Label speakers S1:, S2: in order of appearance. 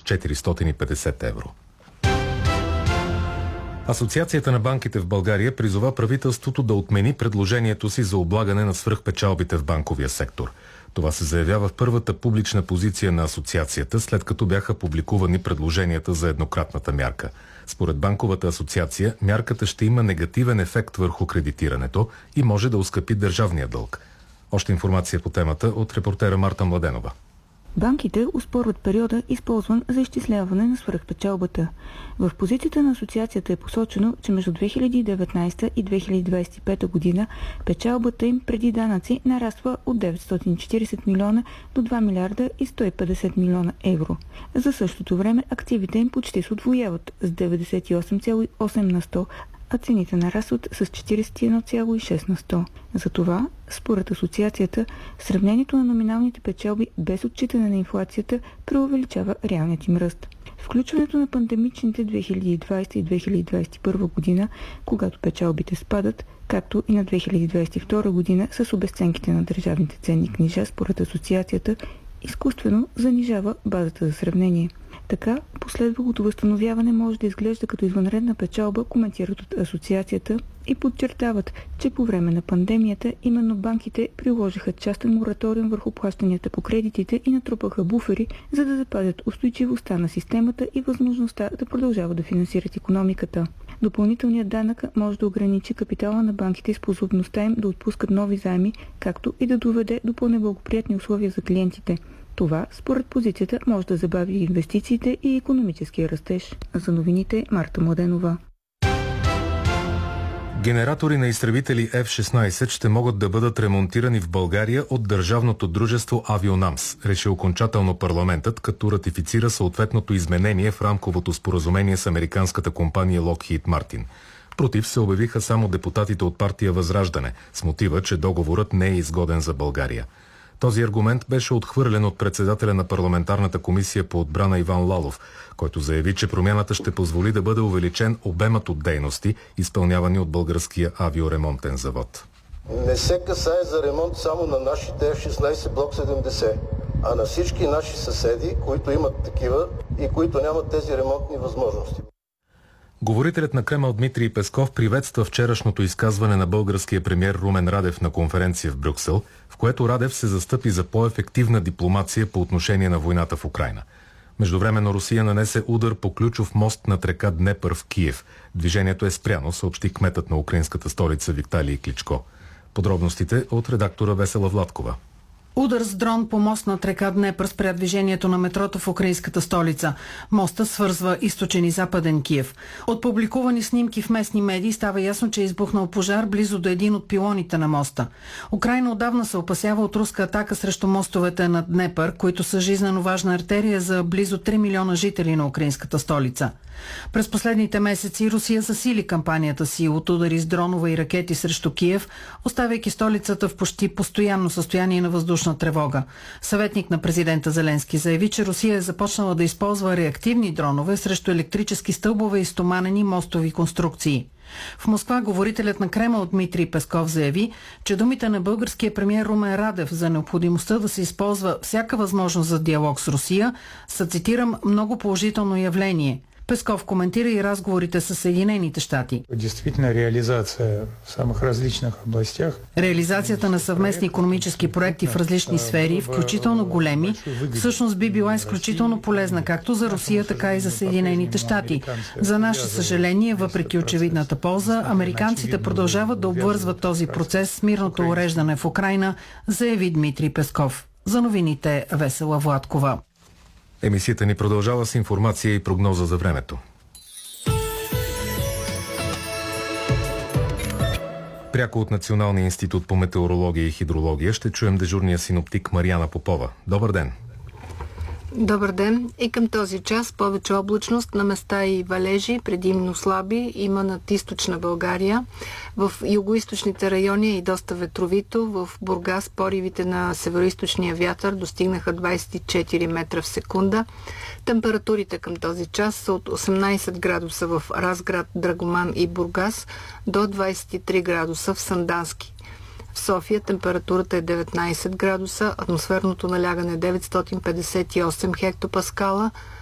S1: 450 евро. Асоциацията на банките в България призова правителството да отмени предложението си за облагане на свръхпечалбите в банковия сектор. Това се заявява в първата публична позиция на асоциацията, след като бяха публикувани предложенията за еднократната мярка. Според Банковата асоциация, мярката ще има негативен ефект върху кредитирането и може да оскъпи държавния дълг. Още информация по темата от репортера Марта Младенова.
S2: Банките оспорват периода, използван за изчисляване на свръхпечалбата. В позицията на асоциацията е посочено, че между 2019 и 2025 година печалбата им преди данъци нараства от 940 милиона до 2 милиарда и 150 милиона евро. За същото време активите им почти се удвояват с 98,8 на 100, а цените нарастват с 41,6 на 100. Затова, според асоциацията, сравнението на номиналните печалби без отчитане на инфлацията преувеличава реалният им ръст. Включването на пандемичните 2020 и 2021 година, когато печалбите спадат, както и на 2022 година с обезценките на държавните ценни книжа, според асоциацията, изкуствено занижава базата за сравнение. Така, последвалото възстановяване може да изглежда като извънредна печалба, коментират от асоциацията и подчертават, че по време на пандемията именно банките приложиха частен мораториум върху плащанията по кредитите и натрупаха буфери, за да запазят устойчивостта на системата и възможността да продължават да финансират икономиката. Допълнителният данък може да ограничи капитала на банките и способността им да отпускат нови заеми, както и да доведе до по-неблагоприятни условия за клиентите. Това, според позицията, може да забави инвестициите и икономическия растеж. За новините Марта Младенова.
S1: Генератори на изтребители F-16 ще могат да бъдат ремонтирани в България от държавното дружество Авионамс, реши окончателно парламентът, като ратифицира съответното изменение в рамковото споразумение с американската компания Lockheed Martin. Против се обявиха само депутатите от партия Възраждане, с мотива, че договорът не е изгоден за България. Този аргумент беше отхвърлен от председателя на парламентарната комисия по отбрана Иван Лалов, който заяви, че промяната ще позволи да бъде увеличен обемът от дейности, изпълнявани от българския авиоремонтен завод.
S3: Не се касае за ремонт само на нашите F-16 Block 70, а на всички наши съседи, които имат такива и които нямат тези ремонтни възможности.
S1: Говорителят на Кремъл Дмитрий Песков приветства вчерашното изказване на българския премиер Румен Радев на конференция в Брюксел, в което Радев се застъпи за по-ефективна дипломация по отношение на войната в Украйна. Междувременно Русия нанесе удар по ключов мост над река Днепър в Киев. Движението е спряно, съобщи кметът на украинската столица Виталий Кличко. Подробностите от редактора Весела Владкова.
S4: Удар с дрон по мост над река Днепър спря движението на метрото в украинската столица. Мостът свързва източен и западен Киев. От публикувани снимки в местни медии става ясно, че е избухнал пожар близо до един от пилоните на моста. Украйна отдавна се опасява от руска атака срещу мостовете над Днепър, които са жизнено важна артерия за близо 3 милиона жители на украинската столица. През последните месеци Русия засили кампанията си от удари с дронове и ракети срещу Киев, оставяйки столицата в почти постоянно състояние на въздушна тревога. Съветник на президента Зеленски заяви, че Русия е започнала да използва реактивни дронове срещу електрически стълбове и стоманени мостови конструкции. В Москва говорителят на Кремъл Дмитрий Песков заяви, че думите на българския премиер Румен Радев за необходимостта да се използва всяка възможност за диалог с Русия са, цитирам, много положително явление. Песков коментира и разговорите с Съединените щати. Реализацията на съвместни икономически проекти в различни сфери, включително големи, всъщност би била изключително полезна както за Русия, така и за Съединените щати. За наше съжаление, въпреки очевидната полза, американците продължават да обвързват този процес с мирното уреждане в Украйна, заяви Дмитрий Песков. За новините Весела Владкова.
S1: Емисията ни продължава с информация и прогноза за времето. Пряко от Националния институт по метеорология и хидрология ще чуем дежурния синоптик Мариана Попова. Добър ден!
S5: Добър ден! И към този час повече облачност, на места и валежи, предимно слаби, има над източна България. В югоизточните райони е и доста ветровито. В Бургас поривите на североизточния вятър достигнаха 24 метра в секунда. Температурите към този час са от 18 градуса в Разград, Драгоман и Бургас до 23 градуса в Сандански. В София температурата е 19 градуса, атмосферното налягане 958 хектопаскала,